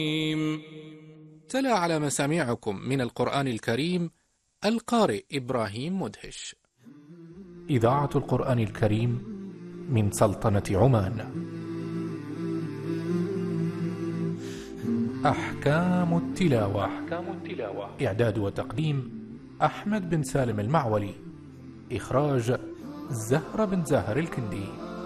تلا على مسامعكم من القرآن الكريم القارئ إبراهيم مدهش. إذاعة القرآن الكريم من سلطنة عمان. أحكام التلاوة. إعداد وتقديم أحمد بن سالم المعولي. إخراج زهرة بن زاهر الكندي.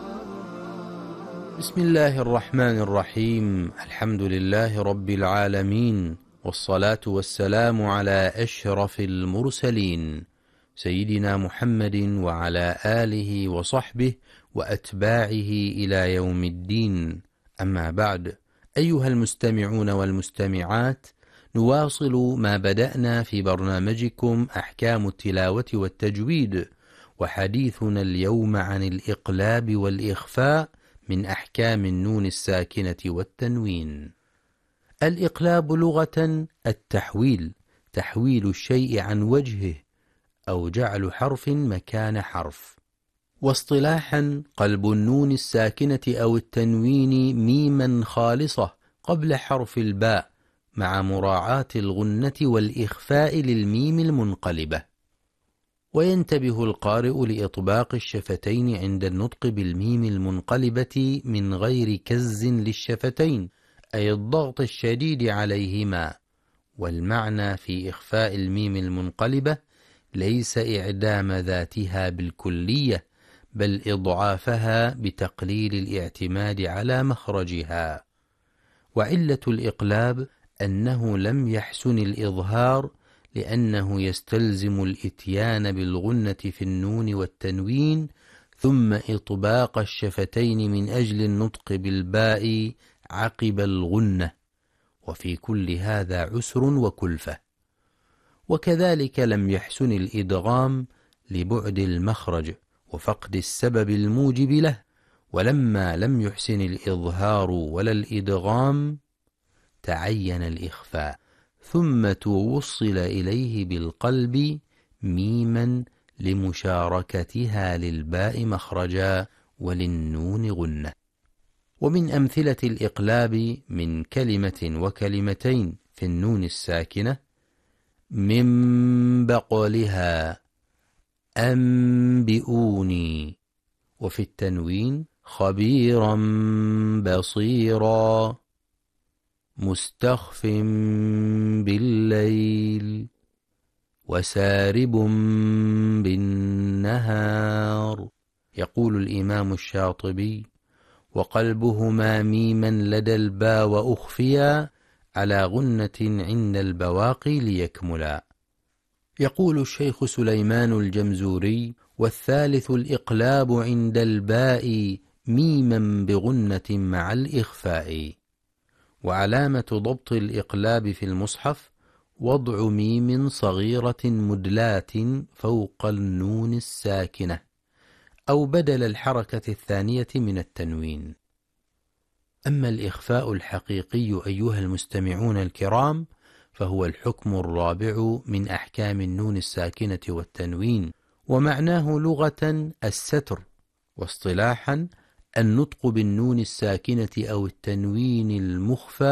بسم الله الرحمن الرحيم. الحمد لله رب العالمين، والصلاة والسلام على أشرف المرسلين سيدنا محمد وعلى آله وصحبه وأتباعه إلى يوم الدين. أما بعد، أيها المستمعون والمستمعات، نواصل ما بدأنا في برنامجكم أحكام التلاوة والتجويد، وحديثنا اليوم عن الإقلاب والإخفاء من أحكام النون الساكنة والتنوين. الإقلاب لغة التحويل، تحويل الشيء عن وجهه أو جعل حرف مكان حرف. واصطلاحا قلب النون الساكنة أو التنوين ميما خالصة قبل حرف الباء، مع مراعاة الغنة والإخفاء للميم المنقلبة. وينتبه القارئ لإطباق الشفتين عند النطق بالميم المنقلبة من غير كز للشفتين، أي الضغط الشديد عليهما. والمعنى في إخفاء الميم المنقلبة ليس إعدام ذاتها بالكلية، بل إضعافها بتقليل الاعتماد على مخرجها. وعلة الإقلاب أنه لم يحسن الإظهار، لأنه يستلزم الإتيان بالغنة في النون والتنوين، ثم إطباق الشفتين من أجل النطق بالباء عقب الغنة، وفي كل هذا عسر وكلفة. وكذلك لم يحسن الإدغام لبعد المخرج وفقد السبب الموجب له. ولما لم يحسن الإظهار ولا الإدغام، تعين الإخفاء، ثم توصل إليه بالقلب ميما لمشاركتها للباء مخرجا وللنون غنة. ومن أمثلة الإقلاب من كلمة وكلمتين في النون الساكنة: من بقلها، أنبئوني. وفي التنوين: خبيرا بصيرا، مستخف بالليل، وسارب بالنهار. يقول الإمام الشاطبي: وقلبهما ميما لدى الباء وأخفيا على غنة عند البواقي ليكملا. يقول الشيخ سليمان الجمزوري: والثالث الإقلاب عند الباء ميما بغنة مع الإخفاء. وعلامة ضبط الإقلاب في المصحف وضع ميم صغيرة مدلاة فوق النون الساكنة، أو بدل الحركة الثانية من التنوين. أما الإخفاء الحقيقي أيها المستمعون الكرام، فهو الحكم الرابع من أحكام النون الساكنة والتنوين، ومعناه لغة الستر، واصطلاحا النطق بالنون الساكنة أو التنوين المخفى